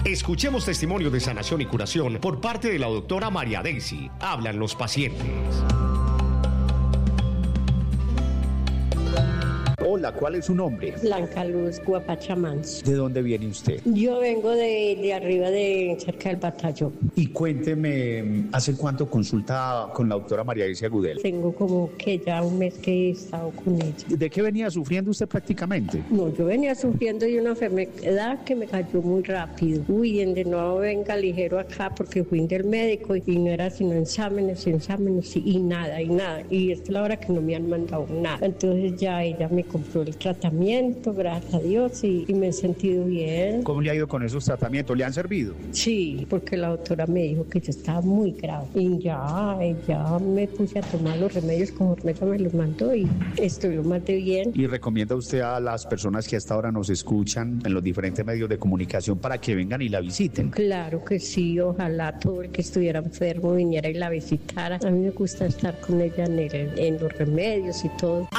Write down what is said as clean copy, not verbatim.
Escuchemos testimonio de sanación y curación por parte de la doctora María Daisy. Hablan los pacientes. Hola, ¿cuál es su nombre? Blanca Luz Guapachamans. ¿De dónde viene usted? Yo vengo de arriba, de cerca del batallón. Y cuénteme, ¿hace cuánto consulta con la doctora María Daisy Agudelo? Tengo como que ya un mes que he estado con ella. ¿De qué venía sufriendo usted prácticamente? No, yo venía sufriendo de una enfermedad que me cayó muy rápido. Uy, de nuevo venga ligero acá porque fui del médico y no era sino exámenes y nada. Y esta es la hora que no me han mandado nada. Entonces ya ella me compró el tratamiento, gracias a Dios, y me he sentido bien. ¿Cómo le ha ido con esos tratamientos? ¿Le han servido? Sí, porque la doctora me dijo que yo estaba muy grave. Y ya me puse a tomar los remedios conforme ella me los mandó y estoy lo más de bien. ¿Y recomienda usted a las personas que hasta ahora nos escuchan en los diferentes medios de comunicación para que vengan y la visiten? Claro que sí, ojalá todo el que estuviera enfermo viniera y la visitara. A mí me gusta estar con ella en los remedios y todo.